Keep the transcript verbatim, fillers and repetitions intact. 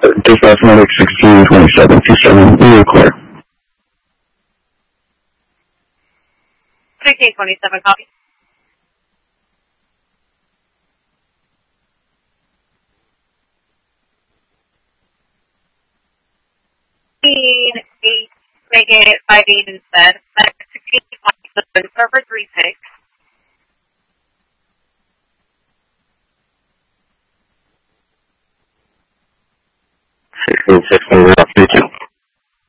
Dispatch Medic sixteen twenty-seven two seven, we are clear. sixteen twenty-seven, copy. eight, make it five eight instead. That's sixteen twenty-seven, server three six.